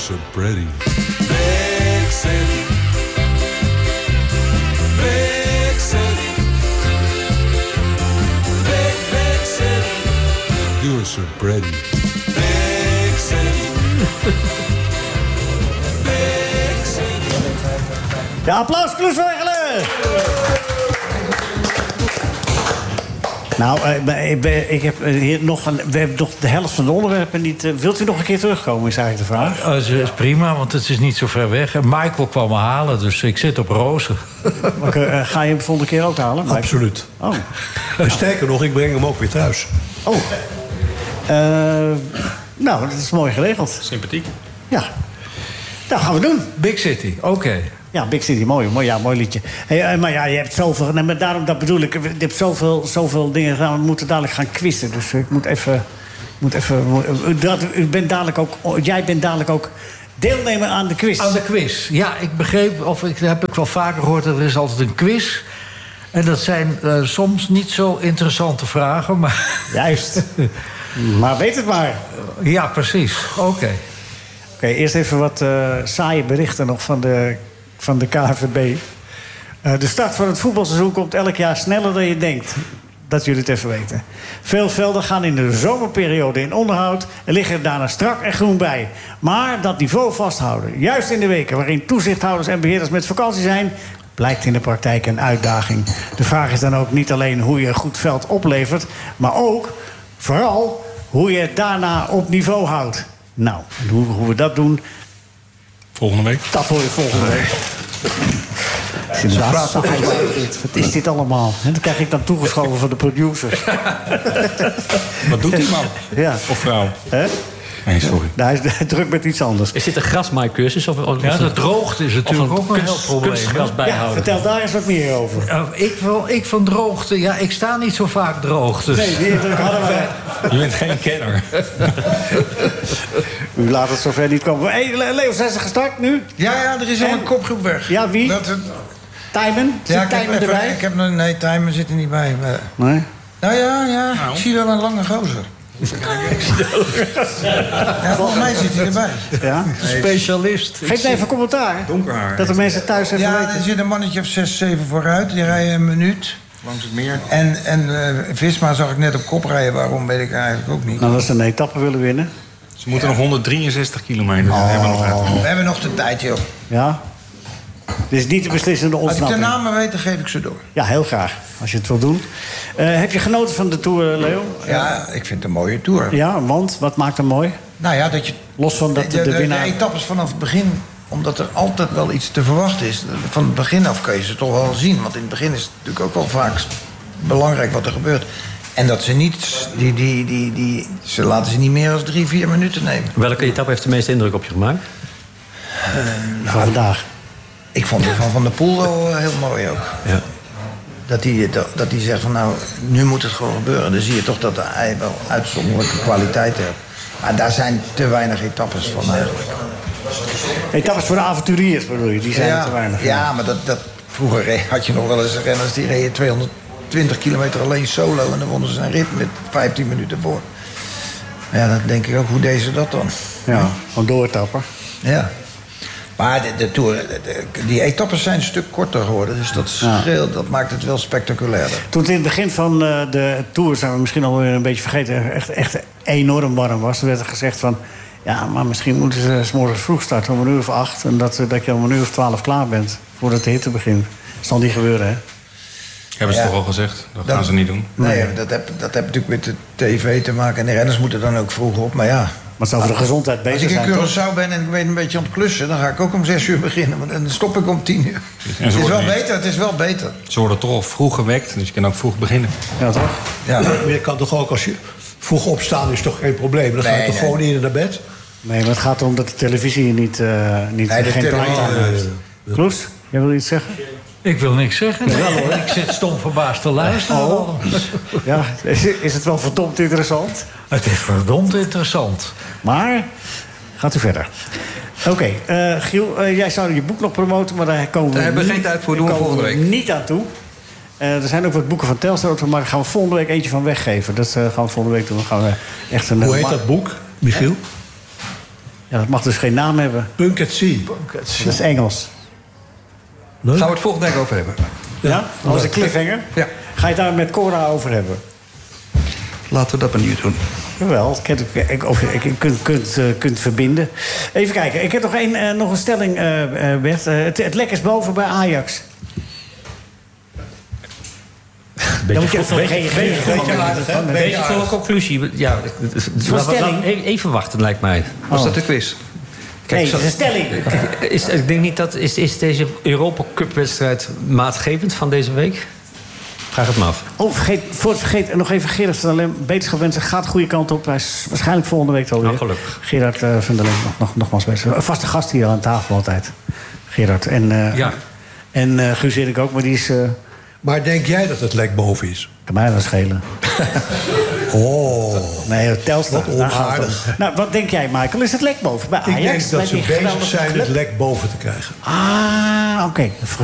so pretty. Big City. Big City. Big, big city. You are so pretty. Big City. Big City. Ja, applaus, Kloeswegelen! Nou, ik heb hier we hebben nog de helft van de onderwerpen niet. Wilt u nog een keer terugkomen, is eigenlijk de vraag. Dat is prima, want het is niet zo ver weg. En Michael kwam me halen, dus ik zit op rozen. Ga je hem de volgende keer ook halen? Absoluut. Oh. Sterker nog, ik breng hem ook weer thuis. Oh. Nou, dat is mooi geregeld. Sympathiek. Ja. Dat gaan we doen. Big City, oké. Ja, Big City, mooi liedje. Hey, maar ja, je hebt zoveel... Nee, maar daarom, dat bedoel ik. Je hebt zoveel dingen gedaan. We moeten dadelijk gaan quizzen. Dus ik moet even... Jij bent dadelijk ook deelnemer aan de quiz. Aan de quiz. Ja, ik begreep, heb ik wel vaker gehoord... dat er is altijd een quiz. En dat zijn soms niet zo interessante vragen, maar... Juist. Maar weet het maar. Ja, precies. Oké. Oké, eerst even wat saaie berichten nog van de KNVB. De start van het voetbalseizoen komt elk jaar sneller dan je denkt. Dat jullie het even weten. Veel velden gaan in de zomerperiode in onderhoud... en liggen er daarna strak en groen bij. Maar dat niveau vasthouden, juist in de weken... waarin toezichthouders en beheerders met vakantie zijn... blijkt in de praktijk een uitdaging. De vraag is dan ook niet alleen hoe je een goed veld oplevert... maar ook, vooral, hoe je het daarna op niveau houdt. Nou, en hoe we dat doen... Volgende week? Dat hoor je volgende week. Wat is dit allemaal? Dat krijg ik dan toegeschoven van de producer. Wat doet die man? Ja. Of vrouw? Hè? Nee, sorry. Hij is druk met iets anders. Is dit een grasmaaicursus? Ja, de droogte is natuurlijk ook een heel probleem. Kunstgras bijhouden. Ja, vertel daar eens wat meer over. Ik van droogte... Ja, ik sta niet zo vaak droog. Dus. Nee, die indruk hadden wij. Je bent geen kenner. U laat het zover niet komen. Hey, Leo, zijn ze gestart nu? Ja, er is al een kopgroep weg. Ja, wie? Tijmen? Zit Tijmen erbij? Nee, Tijmen zit er niet bij. Maar... Nee? Nou ja. Ik zie wel een lange gozer. Ja, volgens mij zit hij erbij. Ja? Specialist. Geef even commentaar. Donker haar. Dat de mensen thuis even weten. Ja, er zit een mannetje of 6, 7 vooruit. Die rijden een minuut. Langs het meer. En Visma zag ik net op kop rijden. Waarom, weet ik eigenlijk ook niet. Nou, dat ze een etappe willen winnen. Ze moeten nog 163 kilometer. Dat hebben we nog uit. We hebben nog de tijd, joh. Ja? Dit is niet de beslissende Als ik ontsnapping. de namen weet, dan geef ik ze door. Ja, heel graag. Als je het wil doen. Heb je genoten van de Tour, Leo? Ja, ik vind het een mooie Tour. Ja, want? Wat maakt hem mooi? Nou ja, dat je... Los van dat de winnaar... De etappes vanaf het begin, omdat er altijd wel iets te verwachten is. Van het begin af kun je ze toch wel zien. Want in het begin is het natuurlijk ook wel vaak belangrijk wat er gebeurt. En dat ze niet... Ze laten ze niet meer dan 3-4 minuten nemen. Welke etappe heeft de meeste indruk op je gemaakt? Van vandaag. Ik vond die van der Poel wel heel mooi ook. Ja. Dat hij zegt van nou, nu moet het gewoon gebeuren. Dan zie je toch dat hij wel uitzonderlijke kwaliteit heeft. Maar daar zijn te weinig etappes van eigenlijk. Etappes voor de avonturiers bedoel je? Die zijn te weinig. Ja, maar vroeger had je nog wel eens renners die reden 220 kilometer alleen solo. En dan wonnen ze zijn rit met 15 minuten voor. Ja, dan denk ik ook, hoe deed ze dat dan? Ja, gewoon doortappen. Ja. Maar de Tour, die etappes zijn een stuk korter geworden. Dus dat maakt het wel spectaculairder. Toen het in het begin van de Tour, zijn we misschien alweer een beetje vergeten... echt enorm warm was, toen werd er gezegd van... ja, maar misschien moeten ze 's morgens vroeg starten om 1:08... en dat je om 11:12 klaar bent voordat de hitte begint. Dat zal niet gebeuren, hè? Hebben ze toch al gezegd? Dat gaan ze niet doen. Nee, dat heeft natuurlijk met de tv te maken. En de renners moeten dan ook vroeg op, maar ja... Maar het is over de gezondheid bezig zijn, Als ik in Curaçao ben en ik ben een beetje aan het klussen... dan ga ik ook om 6 uur beginnen. En dan stop ik om 10:00. Het is wel beter. Ze worden toch al vroeg gewekt, dus je kan ook vroeg beginnen. Ja, toch? Ja. Maar je kan toch ook, als je vroeg opstaan, is toch geen probleem. Dan ga je toch gewoon eerder naar bed? Nee, maar het gaat erom dat de televisie geen primetime heeft. Kloes, jij wil iets zeggen? Ik wil niks zeggen. Nee, hoor. Ik zit stom verbaasd te luisteren. Oh. Ja, is het wel verdomd interessant? Het is verdomd interessant. Maar, gaat u verder. Oké, Giel, jij zou je boek nog promoten, maar daar komen we Daar hebben we geen tijd voor, doen we volgende week. Niet aan toe. Er zijn ook wat boeken van Telstar, maar daar gaan we volgende week eentje van weggeven. Dat gaan we volgende week doen. Dan gaan we echt Hoe heet dat boek, Michiel? Ja, dat mag dus geen naam hebben. Punk at Sea. Dat is Engels. Leuk. Gaan we het volgende week over hebben. Ja? Dat was een cliffhanger. Ja. Ga je het daar met Cora over hebben? Laten we dat maar niet doen. Jawel, je kunt verbinden. Even kijken, ik heb nog een stelling, Bert. Het lek is boven bij Ajax. Dan moet je even Beetje voor een conclusie. Ja, even wachten, lijkt mij. Was dat de quiz? Nee, dat is een stelling. Ik denk niet dat... Is deze Europa Cup-wedstrijd maatgevend van deze week? Vraag het me af. Vergeet nog even Gerard van der Lem. Beterschap wensen, gaat de goede kant op. Hij is waarschijnlijk volgende week alweer. Nou, gelukkig. Gerard van der Lem, nogmaals best. Een vaste gast hier aan tafel altijd. Gerard. En Guus Erik ook, maar die is... Maar denk jij dat het lek boven is? Kan mij dat schelen. Nee, Telstar. Wat onaardig. Nou, wat denk jij, Michael? Is het lek boven bij Ajax? Ik denk dat ze Bij die bezig geweldige zijn club? het lek boven te krijgen. Ah, oké.